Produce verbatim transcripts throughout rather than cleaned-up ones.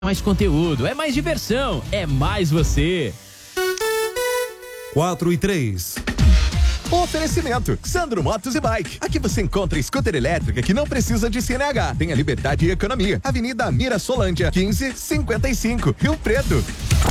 mais conteúdo, é mais diversão, é mais você. quatro e três. Oferecimento, Sandro Motos e Bike. Aqui você encontra scooter elétrica que não precisa de C N H. Tem a liberdade e economia. Avenida Amira Solândia, quinze cinquenta e cinco, Rio Preto.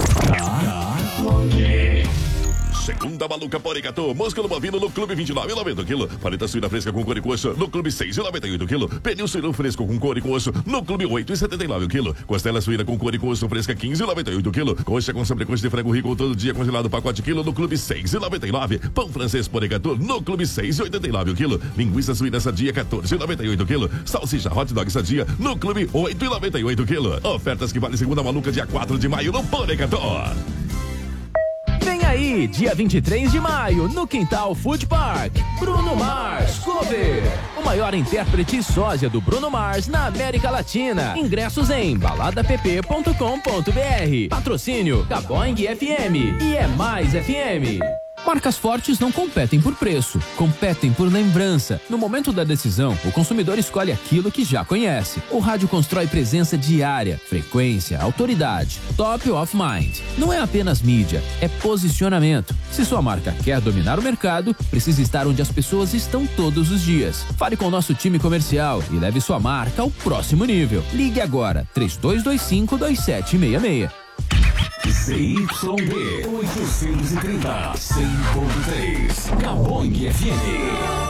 Segunda maluca Porigatô, músculo bovino no Clube vinte e nove reais e noventa centavos quilo. Paleta suína fresca com couro e coxo no Clube seis reais e noventa e oito centavos quilo. Pernil suíno fresco com couro e coxo no Clube oito reais e setenta e nove centavos quilo. Costela suína com couro e coxo fresca quinze reais e noventa e oito centavos quilo. Coxa com sobrecoxa de frango rico todo dia congelado pacote quilo no Clube seis reais e noventa e nove centavos. Pão francês Porigatô no Clube seis reais e oitenta e nove centavos quilo. Linguiça suína sadia quatorze reais e noventa e oito centavos quilo. Salsicha hot dog sadia no Clube oito reais e noventa e oito centavos quilo. Ofertas que vale segunda maluca dia quatro de maio no Porigatô. Vem aí, dia vinte e três de maio, no Quintal Food Park, Bruno Mars Cover, o maior intérprete e sósia do Bruno Mars na América Latina. Ingressos em balada p p ponto com ponto b r. Patrocínio da Boeing F M e é mais F M. Marcas fortes não competem por preço, competem por lembrança. No momento da decisão, o consumidor escolhe aquilo que já conhece. O rádio constrói presença diária, frequência, autoridade, top of mind. Não é apenas mídia, é posicionamento. Se sua marca quer dominar o mercado, precisa estar onde as pessoas estão todos os dias. Fale com o nosso time comercial e leve sua marca ao próximo nível. Ligue agora, três dois dois cinco, dois sete seis seis. C Y B oitocentos e trinta, cem ponto três, Gabong F M.